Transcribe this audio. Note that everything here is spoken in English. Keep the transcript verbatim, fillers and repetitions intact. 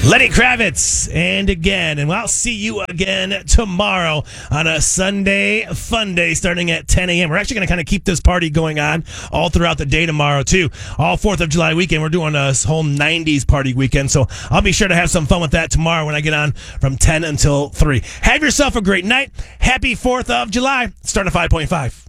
Lenny Kravitz, and again, and I'll see you again tomorrow on a Sunday fun day starting at ten a.m. We're actually going to kind of keep this party going on all throughout the day tomorrow, too. All fourth of July weekend, we're doing a whole nineties party weekend, so I'll be sure to have some fun with that tomorrow when I get on from ten until three. Have yourself a great night. Happy fourth of July. Start at five point five.